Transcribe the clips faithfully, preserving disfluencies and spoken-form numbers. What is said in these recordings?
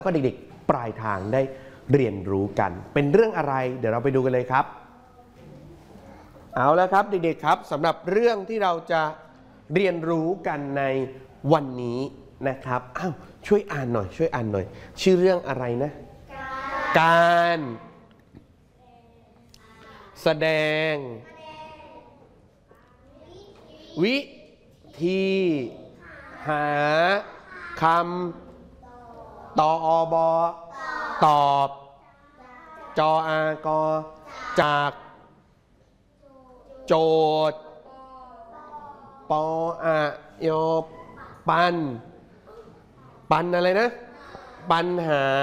ก็เด็กๆปลายทางได้เรียนรู้กันเป็นเรื่องอะไรเดี๋ยวเราไปดูกันเลยครับเอาแล้วครับเด็กๆครับสำหรับเรื่องที่เราจะเรียนรู้กันในวันนี้นะครับอ้าวช่วยอ่านหน่อยช่วยอ่านหน่อยชื่อเรื่องอะไรนะการแสดงวิธีหาคำตอบตอบจออากอจากโจทย์ปออะโยปันปันอะไรนะปัญหา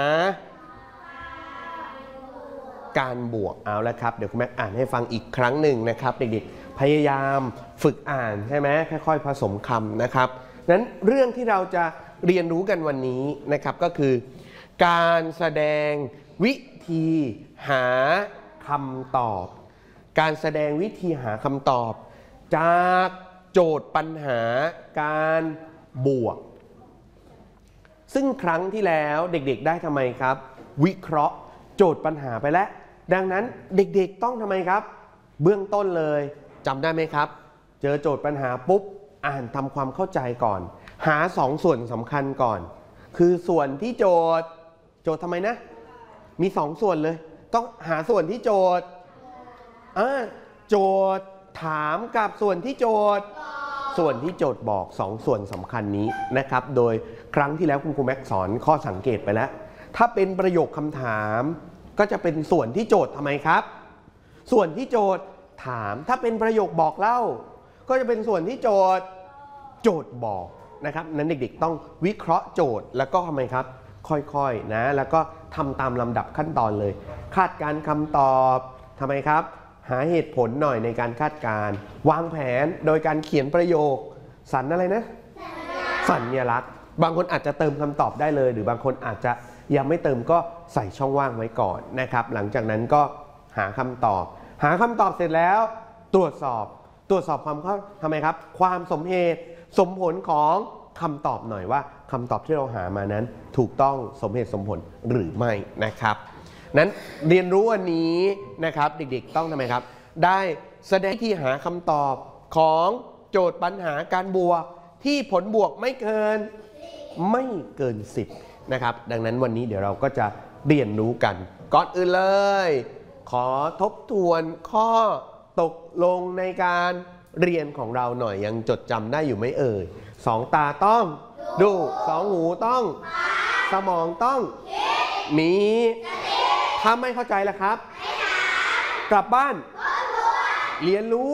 การบวกเอาแล้วครับเดี๋ยวคุณแม่อ่านให้ฟังอีกครั้งหนึ่งนะครับเด็กๆพยายามฝึกอ่านใช่ไหมค่อยๆผสมคำนะครับนั้นเรื่องที่เราจะเรียนรู้กันวันนี้นะครับก็คือการแสดงวิธีหาคำตอบการแสดงวิธีหาคำตอบจากโจทย์ปัญหาการบวกซึ่งครั้งที่แล้วเด็กๆได้ทำไมครับวิเคราะห์โจทย์ปัญหาไปแล้วดังนั้นเด็กๆต้องทำไมครับเบื้องต้นเลยจำได้ไหมครับเจอโจทย์ปัญหาปุ๊บอ่านทำความเข้าใจก่อนหาสองส่วนสำคัญก่อนคือส่วนที่โจทย์โจทย์ทำไมนะมีสองส่วนเลยต้องหาส่วนที่โจทย์อ่าโจทย์ถามกับส่วนที่โจทย์ส่วนที่โจทย์บอกสองส่วนสำคัญนี้นะครับโดยครั้งที่แล้วคุณครูแม็กสอนข้อสังเกตไปแล้วถ้าเป็นประโยคคำถามก็จะเป็นส่วนที่โจทย์ทำไมครับส่วนที่โจทย์ถามถ้าเป็นประโยคบอกเล่าก็จะเป็นส่วนที่โจทย์โจทย์บอกนะครับนั้นเด็กๆต้องวิเคราะห์โจทย์แล้วก็ทำไมครับค่อยๆนะแล้วก็ทำตามลำดับขั้นตอนเลยคาดการณ์คำตอบทำไมครับหาเหตุผลหน่อยในการคาดการณ์วางแผนโดยการเขียนประโยคสัญอะไรนะสัญลักษณ์บางคนอาจจะเติมคำตอบได้เลยหรือบางคนอาจจะยังไม่เติมก็ใส่ช่องว่างไว้ก่อนนะครับหลังจากนั้นก็หาคำตอบหาคำตอบเสร็จแล้วตรวจสอบตรวจสอบความเข้าทำไมครับความสมเหตุสมผลของคำตอบหน่อยว่าคำตอบที่เราหามานั้นถูกต้องสมเหตุสมผลหรือไม่นะครับนั้นเรียนรู้วันนี้นะครับเด็กๆต้องทำไมครับได้แสดงที่หาคำตอบของโจทย์ปัญหาการบวกที่ผลบวกไม่เกินไม่เกินสิบนะครับดังนั้นวันนี้เดี๋ยวเราก็จะเรียนรู้กันก่อนอื่นเลยขอทบทวนข้อตกลงในการเรียนของเราหน่อยยังจดจำได้อยู่ไหมเอ่ยสองตาต้องดูสองหูต้องสมองต้องมีถ้าไม่เข้าใจล่ะครับกลับบ้านเรียนรู้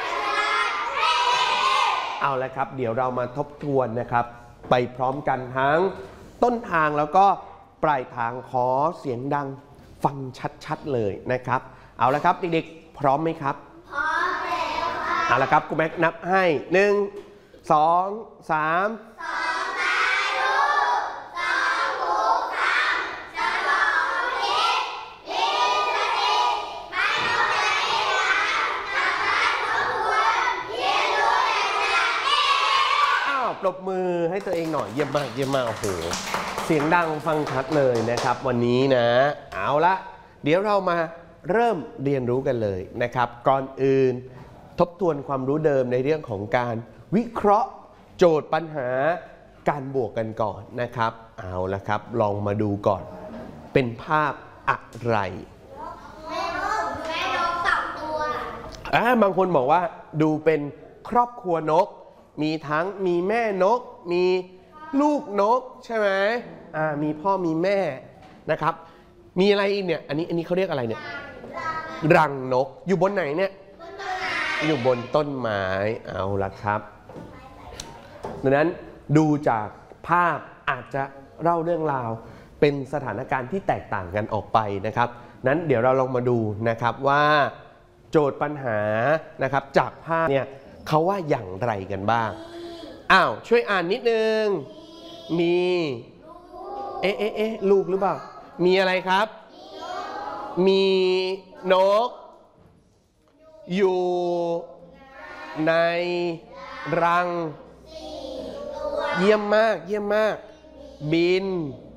เอาละครับเดี๋ยวเรามาทบทวนนะครับไปพร้อมกันทั้งต้นทางแล้วก็ปลายทางขอเสียงดังฟังชัดๆเลยนะครับเอาละครับเด็กๆพร้อมไหมครับพร้อมแล้วค่ะเอาละครับครูแม็กนับให้หนึ่งสองสามสองตาดูสองหูฟังสมองคิดมีสติไม่ต้องใจร้ายทำให้ทบทวนเรียนรู้ในขณะนี้อ้าวปรบมือให้ตัวเองหน่อยเยี่ยมมากเยี่ยมมากโอ้โหเสียงดังฟังชัดเลยนะครับวันนี้นะเอาละเดี๋ยวเรามาเริ่มเรียนรู้กันเลยนะครับก่อนอื่นทบทวนความรู้เดิมในเรื่องของการวิเคราะห์โจทย์ปัญหาการบวกกันก่อนนะครับเอาละครับลองมาดูก่อนเป็นภาพอะไรแม่นกแม่นกสองตัวอ่าบางคนบอกว่าดูเป็นครอบครัวนกมีทั้งมีแม่นกมีลูกนกใช่ไหมอ่ามีพ่อมีแม่นะครับมีอะไรเนี่ยอันนี้อันนี้เขาเรียกอะไรเนี่ยรังนกอยู่บนไหนเนี่ยอยู่บนต้นไม้เอาละครับดังนั้นดูจากภาพอาจจะเล่าเรื่องราวเป็นสถานการณ์ที่แตกต่างกันออกไปนะครับนั้นเดี๋ยวเราลองมาดูนะครับว่าโจทย์ปัญหานะครับจากภาพเนี่ยเขาว่าอย่างไรกันบ้างอ้าวช่วยอ่านนิดนึงมีเอ๊ะเอ๊ะเอ๊ะลูกหรือเปล่ามีอะไรครับมีนกอยู่ในรังเยี่ยมมากเยี่ยมมากบิน